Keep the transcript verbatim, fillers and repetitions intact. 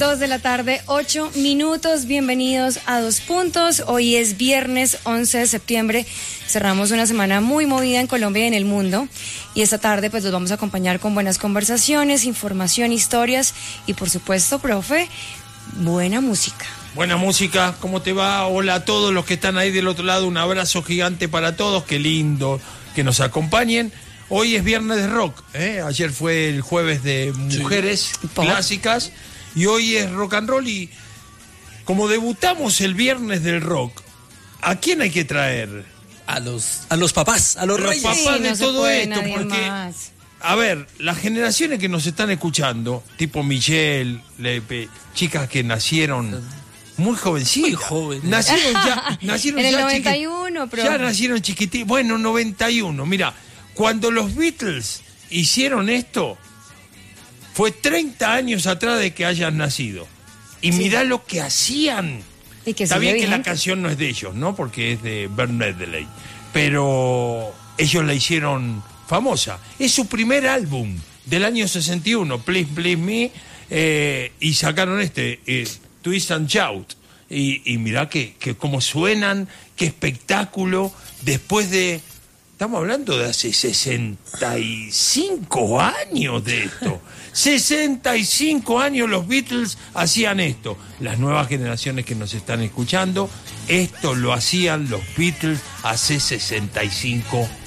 dos de la tarde, ocho minutos. Bienvenidos a Dos Puntos. Hoy es viernes once de septiembre. Cerramos una semana muy movida en Colombia y en el mundo. Y esta tarde pues los vamos a acompañar con buenas conversaciones, información, historias y por supuesto, profe, buena música. Buena música, ¿cómo te va? Hola a todos los que están ahí del otro lado. Un abrazo gigante para todos. Qué lindo que nos acompañen. Hoy es viernes de rock, ¿eh? Ayer fue el jueves de mujeres sí. clásicas y hoy es rock and roll. Y como debutamos el viernes del rock, ¿a quién hay que traer? A los, a los papás, a los, a los reyes. papás sí, de no todo puede, esto, porque, más. a ver, las generaciones que nos están escuchando, tipo Michelle, Lepe, chicas que nacieron muy jovencitas. Muy jóvenes. Nacieron ya, nacieron en el ya noventa y uno, chiqui- ya nacieron chiquititos. Bueno, noventa y uno, mira. Cuando los Beatles hicieron esto, fue treinta años atrás de que hayan nacido. Y sí. mirá lo que hacían. ¿Y que Está bien vigente? que la canción no es de ellos, ¿no? Porque es de Bert Medley. Pero ellos la hicieron famosa. Es su primer álbum del año sesenta y uno, Please Please Me, eh, y sacaron este, eh, Twist and Shout. Y, y mirá que, que cómo suenan, qué espectáculo, después de... Estamos hablando de hace sesenta y cinco años de esto. sesenta y cinco años los Beatles hacían esto. Las nuevas generaciones que nos están escuchando, esto lo hacían los Beatles hace sesenta y cinco